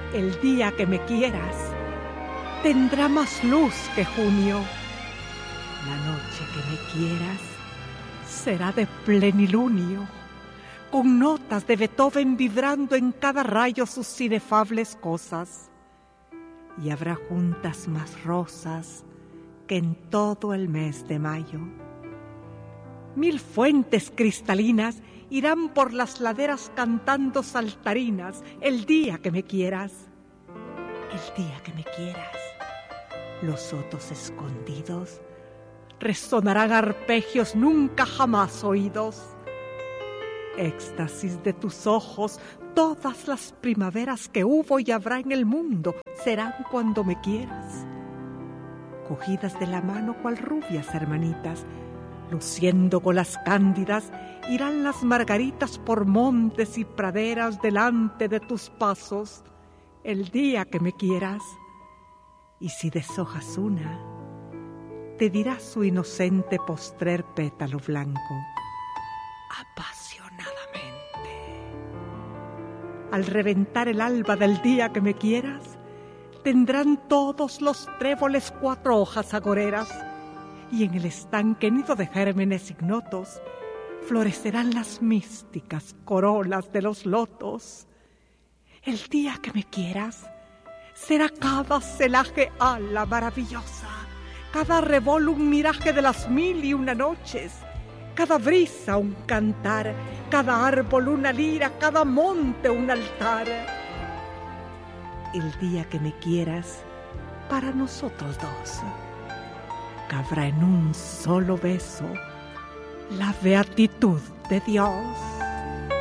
El día que me quieras tendrá más luz que junio. La noche que me quieras será de plenilunio, con notas de Beethoven vibrando en cada rayo sus inefables cosas. Y habrá juntas más rosas que en todo el mes de mayo. 1000 fuentes cristalinas irán por las laderas cantando saltarinas el día que me quieras. El día que me quieras, los sotos escondidos resonarán arpegios nunca jamás oídos. Éxtasis de tus ojos, todas las primaveras que hubo y habrá en el mundo serán cuando me quieras. Cogidas de la mano cual rubias hermanitas, luciendo golas cándidas, irán las margaritas por montes y praderas delante de tus pasos, el día que me quieras. Y si deshojas una, te dirá su inocente postrer pétalo blanco, apasionadamente. Al reventar el alba del día que me quieras, tendrán todos los tréboles 4 hojas agoreras, y en el estanque nido de gérmenes ignotos florecerán las místicas corolas de los lotos. El día que me quieras será cada celaje ala maravillosa, cada revol un miraje de las 1001 noches, cada brisa un cantar, cada árbol una lira, cada monte un altar. El día que me quieras, para nosotros dos, cabrá en un solo beso la beatitud de Dios.